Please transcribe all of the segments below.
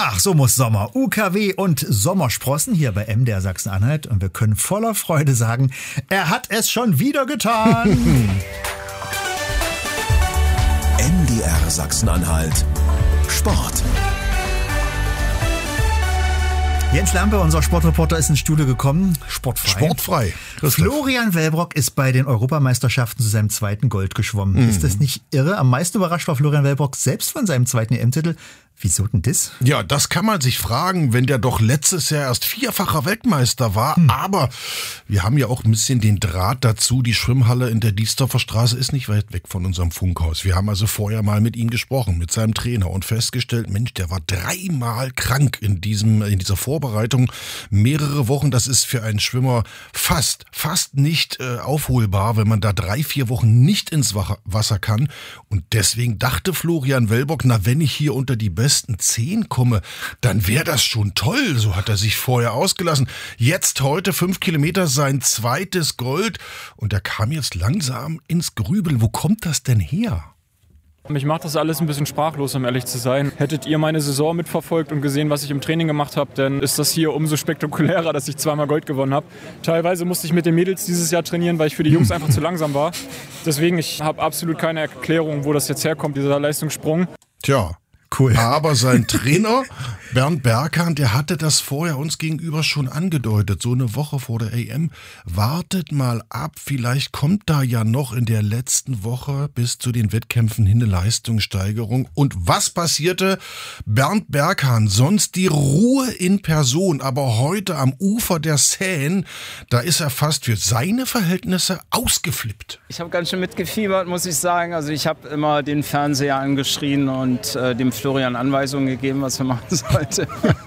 Ja, so muss Sommer. UKW und Sommersprossen hier bei MDR Sachsen-Anhalt. Und wir können voller Freude sagen, er hat es schon wieder getan. MDR Sachsen-Anhalt. Sport. Jens Lampe, unser Sportreporter, ist ins Studio gekommen. Sportfrei. Florian Wellbrock ist bei den Europameisterschaften zu seinem zweiten Gold geschwommen. Ist das nicht irre? Am meisten überrascht war Florian Wellbrock selbst von seinem zweiten EM-Titel. Wieso denn das? Ja, das kann man sich fragen, wenn der doch letztes Jahr erst vierfacher Weltmeister war. Aber wir haben ja auch ein bisschen den Draht dazu. Die Schwimmhalle in der Diesdorfer Straße ist nicht weit weg von unserem Funkhaus. Wir haben also vorher mal mit ihm gesprochen, mit seinem Trainer und festgestellt, Mensch, der war 3-mal krank in dieser Vorbereitung. Mehrere Wochen, das ist für einen Schwimmer fast nicht aufholbar, wenn man da 3-4 Wochen nicht ins Wasser kann. Und deswegen dachte Florian Wellbrock, na, wenn ich hier unter die besten 10 komme, dann wäre das schon toll. So hat er sich vorher ausgelassen. Jetzt heute 5 Kilometer sein zweites Gold. Und er kam jetzt langsam ins Grübeln. Wo kommt das denn her? Mich macht das alles ein bisschen sprachlos, um ehrlich zu sein. Hättet ihr meine Saison mitverfolgt und gesehen, was ich im Training gemacht habe, dann ist das hier umso spektakulärer, dass ich 2-mal Gold gewonnen habe. Teilweise musste ich mit den Mädels dieses Jahr trainieren, weil ich für die Jungs einfach zu langsam war. Deswegen, ich habe absolut keine Erklärung, wo das jetzt herkommt, dieser Leistungssprung. Tja. Cool. Aber sein Trainer, Bernd Berghahn, der hatte das vorher uns gegenüber schon angedeutet, so eine Woche vor der EM. Wartet mal ab, vielleicht kommt da ja noch in der letzten Woche bis zu den Wettkämpfen hin eine Leistungssteigerung. Und was passierte? Bernd Berghahn, sonst die Ruhe in Person, aber heute am Ufer der Seine, da ist er fast für seine Verhältnisse ausgeflippt. Ich habe ganz schön mitgefiebert, muss ich sagen. Also ich habe immer den Fernseher angeschrien und dem Florian Anweisungen gegeben, was er machen sollte.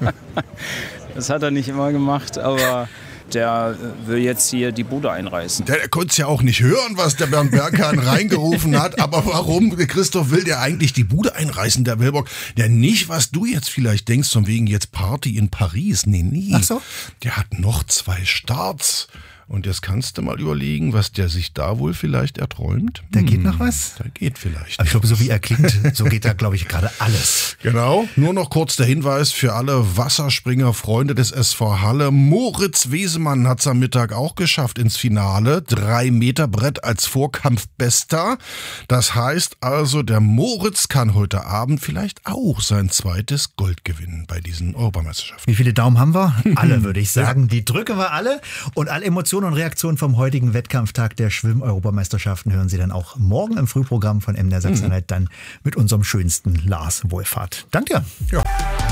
Das hat er nicht immer gemacht, aber der will jetzt hier die Bude einreißen. Der konnte es ja auch nicht hören, was der Bernd Berghahn reingerufen hat. Aber warum, Christoph, will der eigentlich die Bude einreißen, der Wellbrock? Ja, nicht, was du jetzt vielleicht denkst, von wegen jetzt Party in Paris. Nee. Ach so? Der hat noch 2 Starts. Und jetzt kannst du mal überlegen, was der sich da wohl vielleicht erträumt. Da geht noch was? Da geht vielleicht. Aber ich glaube, so wie er klingt, so geht da, glaube ich, gerade alles. Genau. Nur noch kurz der Hinweis für alle Wasserspringer, Freunde des SV Halle. Moritz Wesemann hat es am Mittag auch geschafft ins Finale. 3-Meter-Brett als Vorkampfbester. Das heißt also, der Moritz kann heute Abend vielleicht auch sein zweites Gold gewinnen bei diesen Europameisterschaften. Wie viele Daumen haben wir? Alle, würde ich sagen. Die drücken wir alle. Und alle Emotionen und Reaktionen vom heutigen Wettkampftag der Schwimm-Europameisterschaften hören Sie dann auch morgen im Frühprogramm von MDR Sachsen-Anhalt dann mit unserem schönsten Lars Wohlfahrt. Danke dir. Ja.